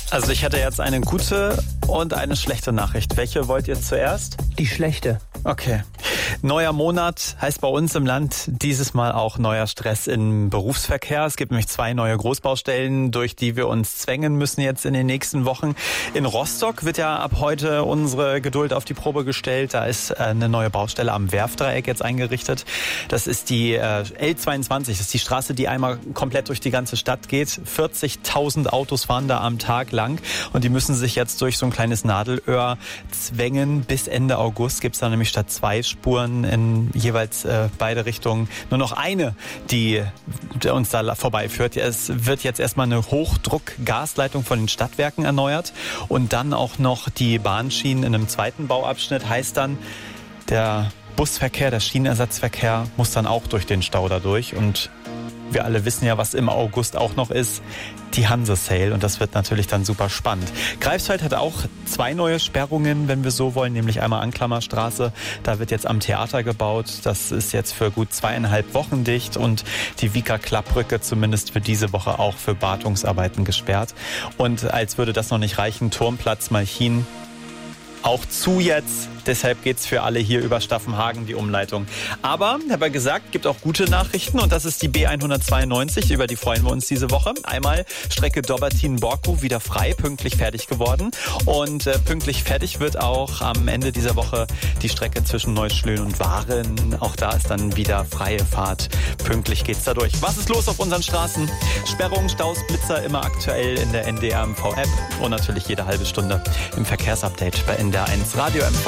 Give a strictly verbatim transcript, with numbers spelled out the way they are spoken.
Also ich hatte jetzt eine gute und eine schlechte Nachricht. Welche wollt ihr zuerst? Die schlechte. Okay. Neuer Monat heißt bei uns im Land dieses Mal auch neuer Stress im Berufsverkehr. Es gibt nämlich zwei neue Großbaustellen, durch die wir uns zwängen müssen jetzt in den nächsten Wochen. In Rostock wird ja ab heute unsere Geduld auf die Probe gestellt. Da ist eine neue Baustelle am Werfdreieck jetzt eingerichtet. Das ist die L zweiundzwanzig. Das ist die Straße, die einmal komplett durch die ganze Stadt geht. vierzigtausend Autos fahren da am Tag lang und die müssen sich jetzt durch so ein kleines Nadelöhr zwängen. Bis Ende August gibt es da nämlich statt zwei Spuren in jeweils äh, beide Richtungen nur noch eine, die, die uns da vorbeiführt. Es wird jetzt erstmal eine Hochdruck-Gasleitung von den Stadtwerken erneuert und dann auch noch die Bahnschienen in einem zweiten Bauabschnitt. Heißt dann, der Busverkehr, der Schienenersatzverkehr muss dann auch durch den Stau da durch. Und wir alle wissen ja, was im August auch noch ist, die Hanse-Sale. Und das wird natürlich dann super spannend. Greifswald hat auch zwei neue Sperrungen, wenn wir so wollen, nämlich einmal Anklammerstraße. Da wird jetzt am Theater gebaut. Das ist jetzt für gut zweieinhalb Wochen dicht. Und die Wieker-Klappbrücke zumindest für diese Woche auch für Wartungsarbeiten gesperrt. Und als würde das noch nicht reichen, Turmplatz Malchin auch zu jetzt. Deshalb geht's für alle hier über Staffenhagen, die Umleitung. Aber, habe ich gesagt, gibt auch gute Nachrichten und das ist die B hundertzweiundneunzig, über die freuen wir uns diese Woche. Einmal Strecke Dobbertin-Borkow wieder frei, pünktlich fertig geworden. Und äh, pünktlich fertig wird auch am Ende dieser Woche die Strecke zwischen Neuschlön und Waren. Auch da ist dann wieder freie Fahrt. Pünktlich geht's da durch. Was ist los auf unseren Straßen? Sperrungen, Staus, Blitzer immer aktuell in der N D R M V-App und natürlich jede halbe Stunde im Verkehrsupdate bei N D R eins Radio M V.